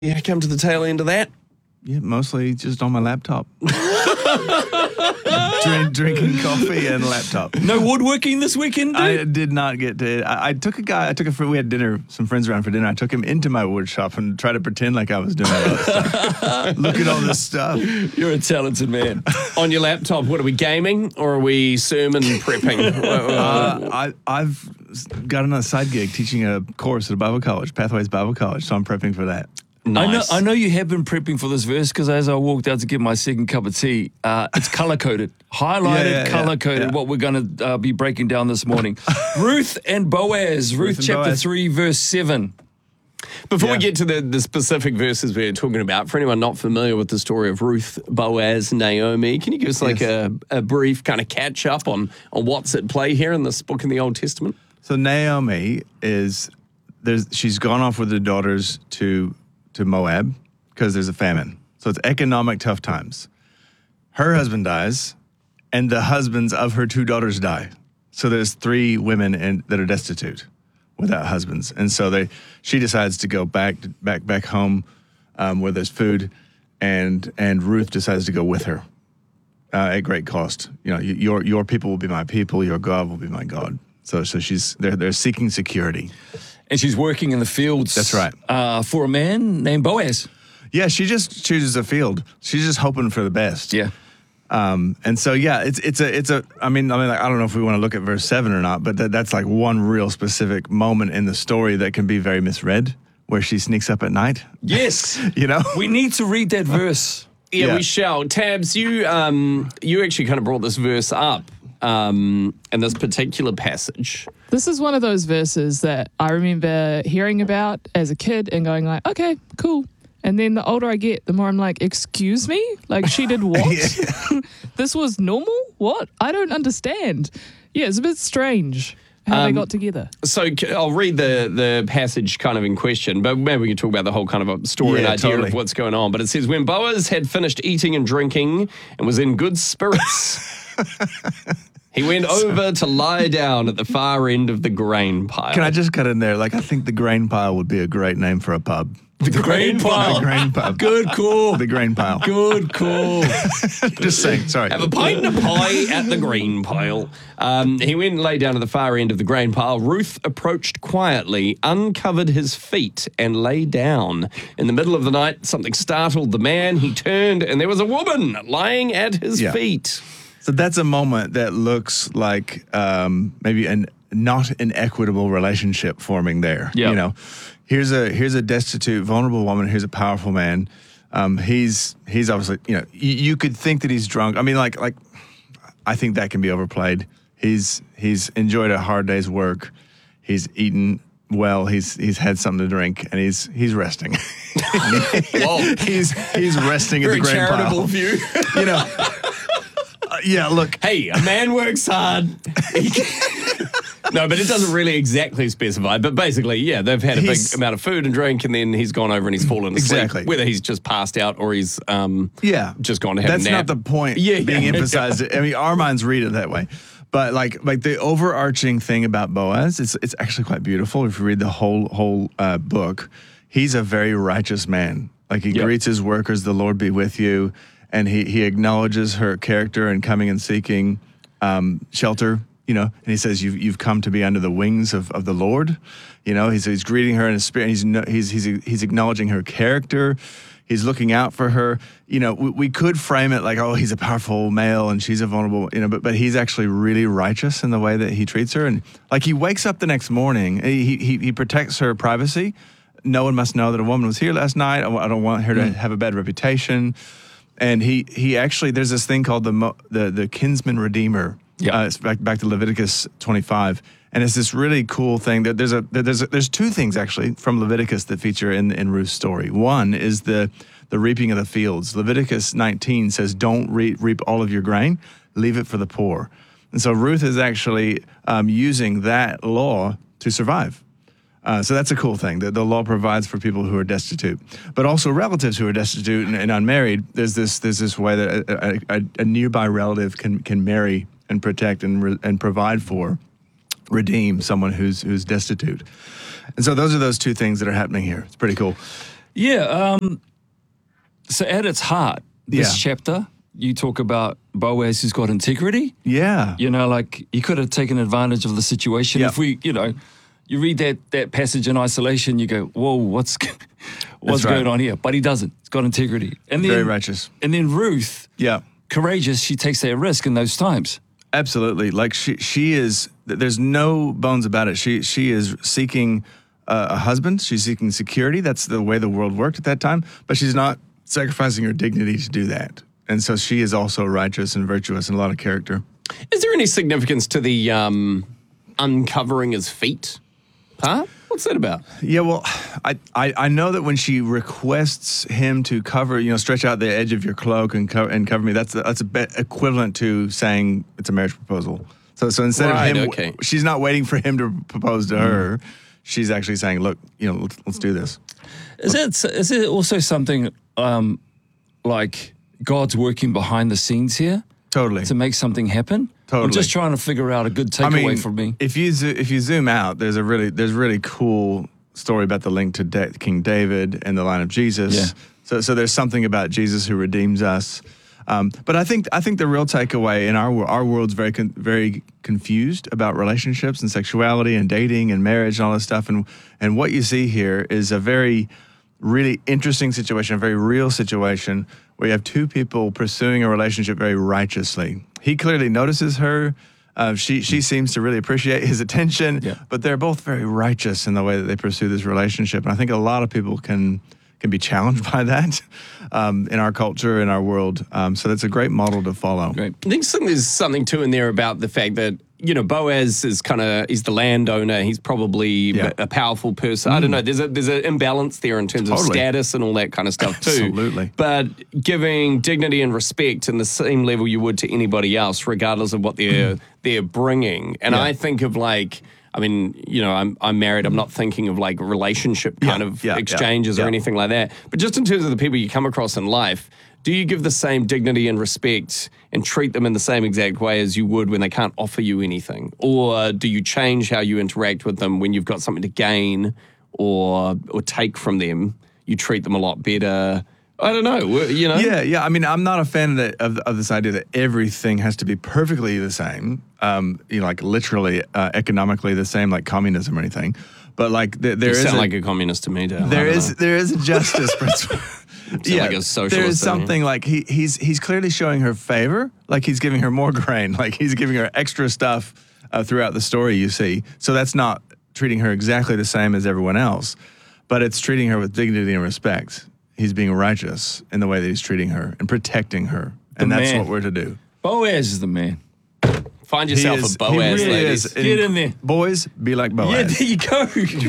Yeah, come to the tail end of that. Yeah, mostly just on my laptop. Drinking coffee and laptop. No woodworking this weekend, dude? I did not get to. I took a guy. We had dinner. Some friends around for dinner. I took him into my wood shop and tried to pretend like I was doing all this stuff. Look at all this stuff. You're a talented man. On your laptop, what are we, gaming or are we sermon prepping? I've got another side gig teaching a course at a Bible college, Pathways Bible College, so I'm prepping for that. Nice. I know you have been prepping for this verse because as I walked out to get my second cup of tea, it's color-coded, highlighted, color-coded, what we're going to be breaking down this morning. Ruth and Boaz, Ruth chapter 3, verse 7. Before we get to the specific verses we're talking about, for anyone not familiar with the story of Ruth, Boaz, Naomi, can you give us like a brief kind of catch-up on what's at play here in this book in the Old Testament? So Naomi she's gone off with her daughters to Moab because there's a famine. So it's economic tough times. Her husband dies, and the husbands of her two daughters die. So there's 3 women that are destitute without husbands. And so she decides to go back home where there's food, and Ruth decides to go with her at great cost. You know, your people will be my people, your God will be my God. So they're seeking security. And she's working in the fields. That's right. For a man named Boaz. Yeah, she just chooses a field. She's just hoping for the best. Yeah. And so I mean, like, I don't know if we want to look at verse 7 or not, but that's like one real specific moment in the story that can be very misread, where she sneaks up at night. Yes. You know? We need to read that verse. Yeah, we shall. Tabs, you actually kind of brought this verse up in this particular passage. This is one of those verses that I remember hearing about as a kid and going like, okay, cool. And then the older I get, the more I'm like, excuse me? Like, she did what? This was normal? What? I don't understand. Yeah, it's a bit strange how they got together. So I'll read the passage kind of in question, but maybe we can talk about the whole kind of a story and idea of what's going on. But it says, when Boaz had finished eating and drinking and was in good spirits, he went over to lie down at the far end of the grain pile. Can I just cut in there? Like, I think the grain pile would be a great name for a pub. The grain pile. The grain pub. Good call. The grain pile. Good call. Just saying, sorry. Have a pint and a pie at the grain pile. He went and lay down at the far end of the grain pile. Ruth approached quietly, uncovered his feet, and lay down. In the middle of the night, something startled the man. He turned, and there was a woman lying at his feet. So that's a moment that looks like maybe not an equitable relationship forming there. Yep. You know, here's a destitute, vulnerable woman. Here's a powerful man. He's obviously, you know, you could think that he's drunk. I mean, like I think that can be overplayed. He's enjoyed a hard day's work. He's eaten well. He's had something to drink, and he's resting. Whoa. he's resting Very at the grain pile. charitable view. You know. Yeah, look. Hey, a man works hard. No, but it doesn't really exactly specify. But basically, yeah, they've had a big amount of food and drink, and then he's gone over and he's fallen asleep. Exactly. Whether he's just passed out or he's just gone to have a nap. That's not the point being emphasized. I mean, our minds read it that way. But like the overarching thing about Boaz, it's actually quite beautiful. If you read the whole book, he's a very righteous man. Like he greets his workers, the Lord be with you. And he acknowledges her character and coming and seeking shelter, you know. And he says, "You've come to be under the wings of the Lord." You know, he's greeting her in his spirit. He's acknowledging her character. He's looking out for her. You know, we could frame it like, oh, he's a powerful male and she's a vulnerable, you know. But he's actually really righteous in the way that he treats her. And like he wakes up the next morning, he protects her privacy. No one must know that a woman was here last night. I don't want her to have a bad reputation. And he actually, there's this thing called the kinsman redeemer. It's back to Leviticus 25, and it's this really cool thing that there's 2 things actually from Leviticus that feature in Ruth's story. One is the reaping of the fields. Leviticus 19 says, "Don't reap all of your grain, leave it for the poor." And so Ruth is actually using that law to survive. So that's a cool thing. The law provides for people who are destitute, but also relatives who are destitute and unmarried. There's this way that a nearby relative can marry and protect and provide for, redeem someone who's destitute. And so those are those 2 things that are happening here. It's pretty cool. Yeah. So at its heart, this chapter, you talk about Boaz who's got integrity. Yeah. You know, like he could have taken advantage of the situation. Yep. If we, you read that passage in isolation, you go, whoa, what's going on here? But he doesn't. He's got integrity. And then, very righteous. And then Ruth, Yeah. courageous, she takes that risk in those times. Absolutely. Like she is, there's no bones about it. She is seeking a husband. She's seeking security. That's the way the world worked at that time. But she's not sacrificing her dignity to do that. And so she is also righteous and virtuous and a lot of character. Is there any significance to the uncovering his feet? Huh? What's that about? Yeah, well, I know that when she requests him to cover, stretch out the edge of your cloak and cover me, that's a bit equivalent to saying it's a marriage proposal. So instead of him, she's not waiting for him to propose to her. She's actually saying, look, let's do this. Is it also something like God's working behind the scenes here? Totally. To make something happen? Totally. I'm just trying to figure out a good takeaway for me. If you zoom out, there's really cool story about the link to King David and the line of Jesus. Yeah. So there's something about Jesus who redeems us. But I think the real takeaway in our world's very confused about relationships and sexuality and dating and marriage and all this stuff. And what you see here is a very really interesting situation, a very real situation where you have two people pursuing a relationship very righteously. He clearly notices her. She seems to really appreciate his attention, but they're both very righteous in the way that they pursue this relationship. And I think a lot of people can be challenged by that in our culture, in our world. So that's a great model to follow. Great. I think there's something too in there about the fact that, Boaz is he's the landowner. He's probably a powerful person. I don't know. There's an imbalance there in terms of status and all that kind of stuff too. Absolutely. But giving dignity and respect in the same level you would to anybody else, regardless of what they're bringing. And I think of I'm married. I'm not thinking of like relationship kind of exchanges or anything like that. But just in terms of the people you come across in life, do you give the same dignity and respect and treat them in the same exact way as you would when they can't offer you anything? Or do you change how you interact with them when you've got something to gain or take from them? You treat them a lot better. I don't know, Yeah. I mean, I'm not a fan of this idea that everything has to be perfectly the same, like literally economically the same, like communism or anything. But like there you is sound like a communist to me, Dale. There is a justice principle. Like a socialist. There is something like he's clearly showing her favor, like he's giving her more grain, like he's giving her extra stuff throughout the story. You see, so that's not treating her exactly the same as everyone else, but it's treating her with dignity and respect. He's being righteous in the way that he's treating her and protecting her. And that's what we're to do. Boaz is the man. Find yourself a Boaz, really ladies. Get in there. Boys, be like Boaz. Yeah, there you go.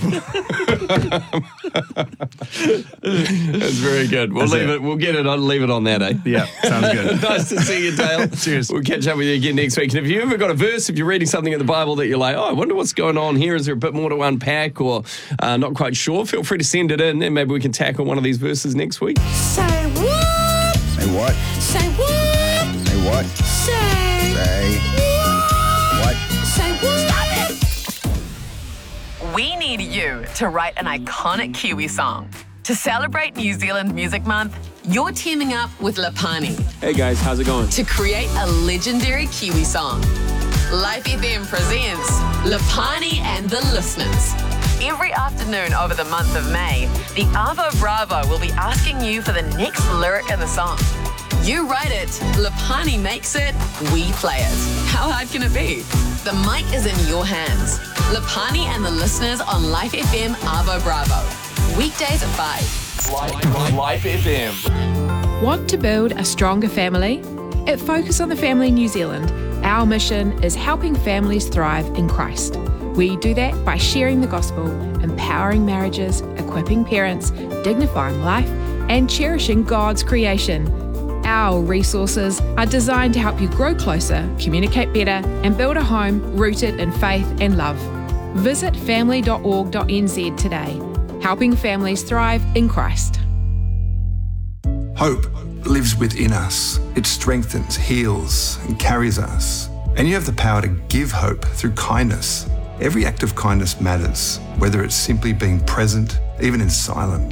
That's very good. We'll leave it on that, eh? Yeah, sounds good. Nice to see you, Dale. Cheers. We'll catch up with you again next week. And if you've ever got a verse, if you're reading something in the Bible that you're like, I wonder what's going on here, is there a bit more to unpack or not quite sure, feel free to send it in and maybe we can tackle one of these verses next week. Say what? Say what? Say what? Say what? Say what? Say what? Stop it! We need you to write an iconic Kiwi song. To celebrate New Zealand Music Month, you're teaming up with Lapani Hey guys, how's it going? to create a legendary Kiwi song. Life FM presents Lapani and the Listeners. Every afternoon over the month of May, the Arvo Bravo will be asking you for the next lyric in the song. You write it, Lapani makes it, we play it. How hard can it be? The mic is in your hands. Lapani and the Listeners on Life FM Arvo Bravo. Weekdays at 5. Life FM. Want to build a stronger family? At Focus on the Family New Zealand, our mission is helping families thrive in Christ. We do that by sharing the gospel, empowering marriages, equipping parents, dignifying life, and cherishing God's creation. Our resources are designed to help you grow closer, communicate better, and build a home rooted in faith and love. Visit family.org.nz today, helping families thrive in Christ. Hope lives within us. It strengthens, heals, and carries us. And you have the power to give hope through kindness. Every act of kindness matters, whether it's simply being present, even in silence.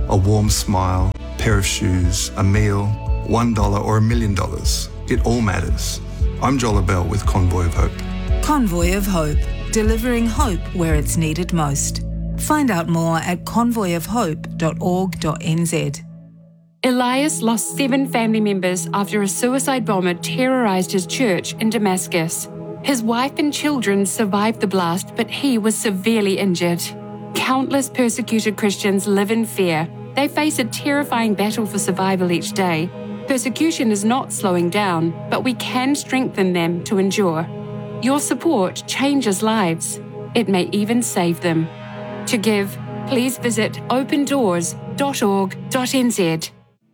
A warm smile, pair of shoes, a meal, $1 or $1 million. It all matters. I'm Joel Bell with Convoy of Hope. Convoy of Hope, delivering hope where it's needed most. Find out more at convoyofhope.org.nz. Elias lost 7 family members after a suicide bomber terrorized his church in Damascus. His wife and children survived the blast, but he was severely injured. Countless persecuted Christians live in fear. They face a terrifying battle for survival each day. Persecution is not slowing down, but we can strengthen them to endure. Your support changes lives. It may even save them. To give, please visit opendoors.org.nz.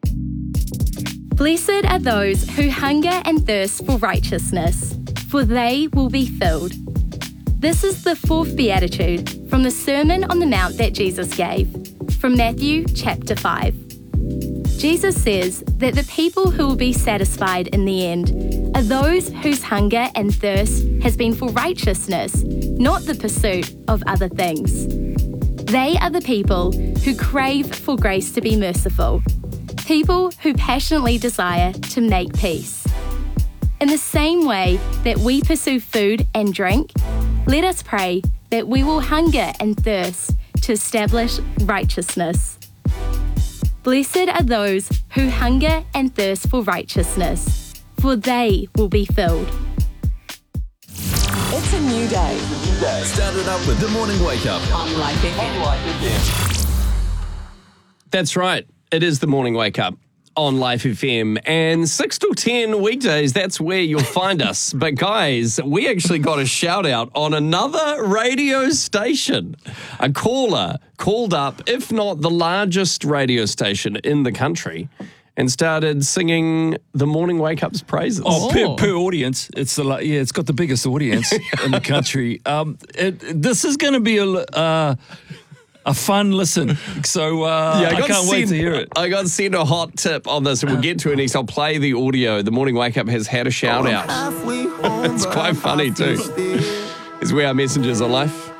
Blessed are those who hunger and thirst for righteousness, for they will be filled. This is the 4th Beatitude from the Sermon on the Mount that Jesus gave, from Matthew chapter 5. Jesus says that the people who will be satisfied in the end are those whose hunger and thirst has been for righteousness, not the pursuit of other things. They are the people who crave for grace to be merciful, people who passionately desire to make peace. In the same way that we pursue food and drink, let us pray that we will hunger and thirst to establish righteousness. Blessed are those who hunger and thirst for righteousness, for they will be filled. It's a new day. Start it up with the morning wake up On Life FM. That's right. It is the morning wake up on Life FM, and 6 till 10 weekdays, that's where you'll find us. But guys, we actually got a shout out on another radio station. A caller called up, if not the largest radio station in the country, and started singing the morning wake up's praises. Per audience, it's got the biggest audience in the country. This is going to be a fun listen. So I can't wait to hear it. I got sent a hot tip on this, and we'll get to it next. I'll play the audio. The morning wake up has had a shout out. It's quite funny too. It's where our messengers on Life.